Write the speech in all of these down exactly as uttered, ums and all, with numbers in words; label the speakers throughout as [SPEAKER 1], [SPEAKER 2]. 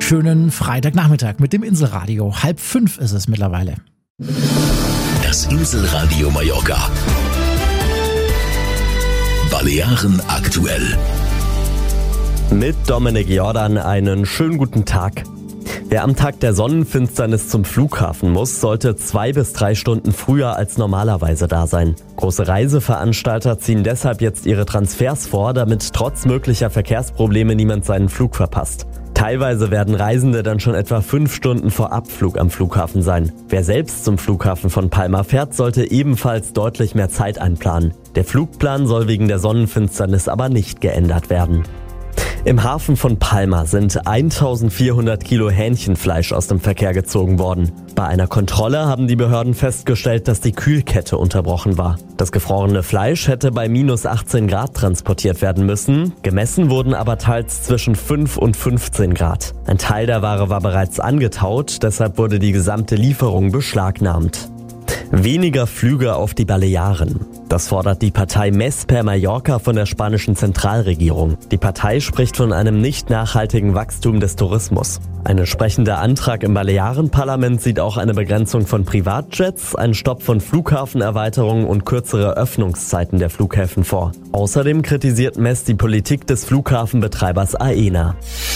[SPEAKER 1] schönen Freitagnachmittag mit dem Inselradio. Halb fünf ist es mittlerweile.
[SPEAKER 2] Das Inselradio Mallorca. Balearen aktuell.
[SPEAKER 3] Mit Dominik Jordan einen schönen guten Tag. Wer am Tag der Sonnenfinsternis zum Flughafen muss, sollte zwei bis drei Stunden früher als normalerweise da sein. Große Reiseveranstalter ziehen deshalb jetzt ihre Transfers vor, damit trotz möglicher Verkehrsprobleme niemand seinen Flug verpasst. Teilweise werden Reisende dann schon etwa fünf Stunden vor Abflug am Flughafen sein. Wer selbst zum Flughafen von Palma fährt, sollte ebenfalls deutlich mehr Zeit einplanen. Der Flugplan soll wegen der Sonnenfinsternis aber nicht geändert werden. Im Hafen von Palma sind eintausendvierhundert Kilo Hähnchenfleisch aus dem Verkehr gezogen worden. Bei einer Kontrolle haben die Behörden festgestellt, dass die Kühlkette unterbrochen war. Das gefrorene Fleisch hätte bei minus achtzehn Grad transportiert werden müssen. Gemessen wurden aber teils zwischen fünf und fünfzehn Grad. Ein Teil der Ware war bereits angetaut, deshalb wurde die gesamte Lieferung beschlagnahmt. Weniger Flüge auf die Balearen. Das fordert die Partei Més per Mallorca von der spanischen Zentralregierung. Die Partei spricht von einem nicht nachhaltigen Wachstum des Tourismus. Ein entsprechender Antrag im Balearenparlament sieht auch eine Begrenzung von Privatjets, einen Stopp von Flughafenerweiterungen und kürzere Öffnungszeiten der Flughäfen vor. Außerdem kritisiert Més die Politik des Flughafenbetreibers Aena.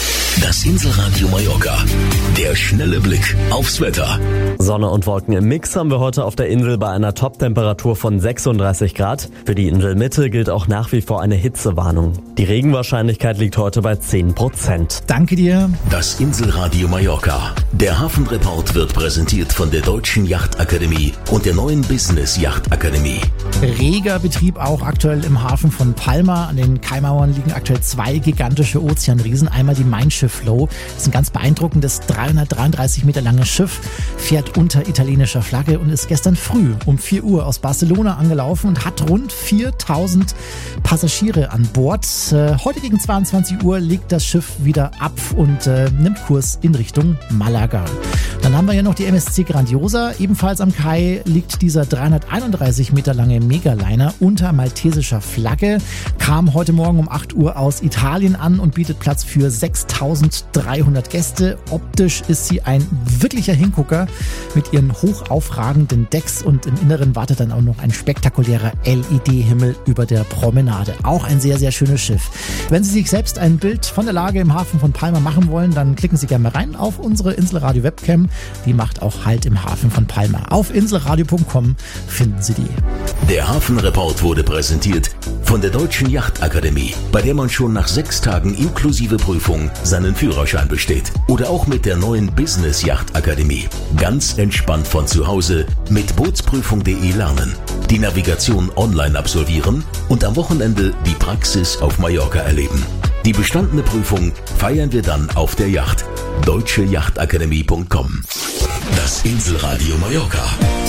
[SPEAKER 2] Das Inselradio Mallorca. Der schnelle Blick aufs Wetter.
[SPEAKER 3] Sonne und Wolken im Mix haben wir heute auf der Insel bei einer Toptemperatur von sechsunddreißig Grad. Für die Inselmitte gilt auch nach wie vor eine Hitzewarnung. Die Regenwahrscheinlichkeit liegt heute bei zehn Prozent.
[SPEAKER 1] Danke dir.
[SPEAKER 2] Das Inselradio Mallorca. Der Hafenreport wird präsentiert von der Deutschen Yachtakademie und der neuen Business Yachtakademie.
[SPEAKER 1] Reger Betrieb auch aktuell im Hafen von Palma. An den Kaimauern liegen aktuell zwei gigantische Ozeanriesen. Einmal die Mein Schiff Flow. Das ist ein ganz beeindruckendes dreihundertdreiunddreißig Meter langes Schiff, fährt unter italienischer Flagge und ist gestern früh um vier Uhr aus Barcelona angelaufen und hat rund viertausend Passagiere an Bord. Äh, heute gegen zweiundzwanzig Uhr legt das Schiff wieder ab und äh, nimmt Kurs in Richtung Malaga. Dann haben wir ja noch die M S C Grandiosa. Ebenfalls am Kai liegt dieser dreihunderteinunddreißig Meter lange Megaliner unter maltesischer Flagge, kam heute Morgen um acht Uhr aus Italien an und bietet Platz für sechstausenddreihundert Gäste. Optisch ist sie ein wirklicher Hingucker mit ihren hoch aufragenden Decks und im Inneren wartet dann auch noch ein spektakulärer L E D-Himmel über der Promenade. Auch ein sehr, sehr schönes Schiff. Wenn Sie sich selbst ein Bild von der Lage im Hafen von Palma machen wollen, dann klicken Sie gerne mal rein auf unsere Inselradio-Webcam. Die macht auch Halt im Hafen von Palma. Auf inselradio punkt com finden Sie die.
[SPEAKER 2] Der Hafenreport wurde präsentiert von der Deutschen Yachtakademie, bei der man schon nach sechs Tagen inklusive Prüfung seinen Führerschein besteht. Oder auch mit der neuen Business Yachtakademie. Ganz entspannt von zu Hause mit bootsprüfung punkt de lernen, die Navigation online absolvieren und am Wochenende die Praxis auf Mallorca erleben. Die bestandene Prüfung feiern wir dann auf der Yacht. deutsche yachtakademie punkt com. Das Inselradio Mallorca.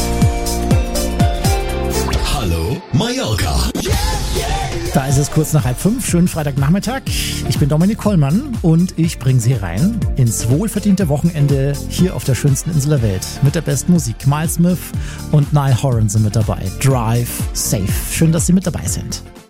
[SPEAKER 2] Hallo Mallorca.
[SPEAKER 1] Da ist es kurz nach halb fünf. Schönen Freitagnachmittag. Ich bin Dominik Kollmann und ich bringe Sie rein ins wohlverdiente Wochenende hier auf der schönsten Insel der Welt. Mit der besten Musik. Miles Smith und Niall Horan sind mit dabei. Drive Safe. Schön, dass Sie mit dabei sind.